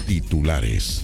Titulares.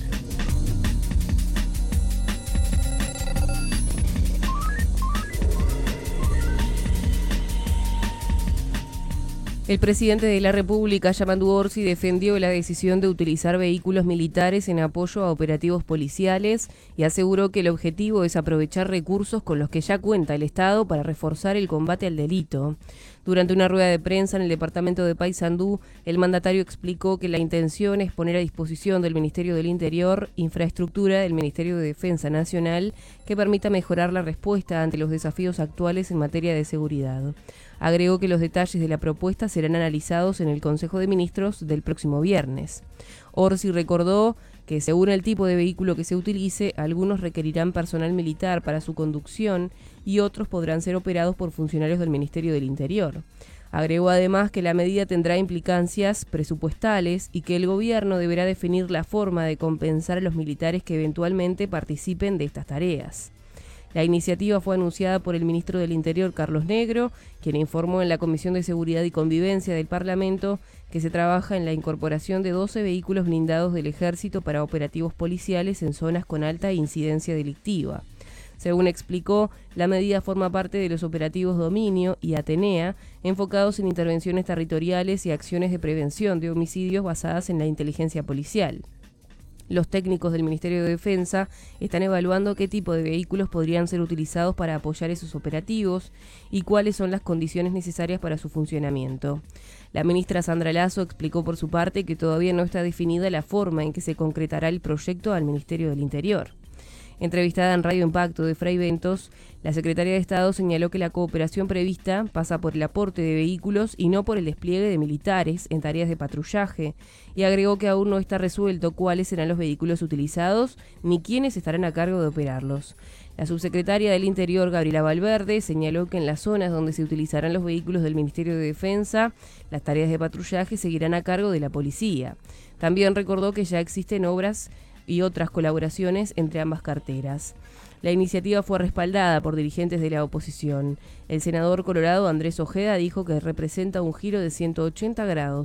El presidente de la República, Yamandu Orsi, defendió la decisión de utilizar vehículos militares en apoyo a operativos policiales y aseguró que el objetivo es aprovechar recursos con los que ya cuenta el Estado para reforzar el combate al delito. Durante una rueda de prensa en el departamento de Paysandú, el mandatario explicó que la intención es poner a disposición del Ministerio del Interior infraestructura del Ministerio de Defensa Nacional que permita mejorar la respuesta ante los desafíos actuales en materia de seguridad. Agregó que los detalles de la propuesta serán analizados en el Consejo de Ministros del próximo viernes. Orsi recordó que según el tipo de vehículo que se utilice, algunos requerirán personal militar para su conducción y otros podrán ser operados por funcionarios del Ministerio del Interior. Agregó además que la medida tendrá implicancias presupuestales y que el gobierno deberá definir la forma de compensar a los militares que eventualmente participen de estas tareas. La iniciativa fue anunciada por el ministro del Interior, Carlos Negro, quien informó en la Comisión de Seguridad y Convivencia del Parlamento que se trabaja en la incorporación de 12 vehículos blindados del Ejército para operativos policiales en zonas con alta incidencia delictiva. Según explicó, la medida forma parte de los operativos Dominio y Atenea, enfocados en intervenciones territoriales y acciones de prevención de homicidios basadas en la inteligencia policial. Los técnicos del Ministerio de Defensa están evaluando qué tipo de vehículos podrían ser utilizados para apoyar esos operativos y cuáles son las condiciones necesarias para su funcionamiento. La ministra Sandra Lasso explicó por su parte que todavía no está definida la forma en que se concretará el proyecto al Ministerio del Interior. Entrevistada en Radio Impacto de Fray Bentos, la secretaria de Estado señaló que la cooperación prevista pasa por el aporte de vehículos y no por el despliegue de militares en tareas de patrullaje, y agregó que aún no está resuelto cuáles serán los vehículos utilizados ni quiénes estarán a cargo de operarlos. La subsecretaria del Interior, Gabriela Valverde, señaló que en las zonas donde se utilizarán los vehículos del Ministerio de Defensa, las tareas de patrullaje seguirán a cargo de la policía. También recordó que ya existen obras y otras colaboraciones entre ambas carteras. La iniciativa fue respaldada por dirigentes de la oposición. El senador colorado Andrés Ojeda dijo que representa un giro de 180 grados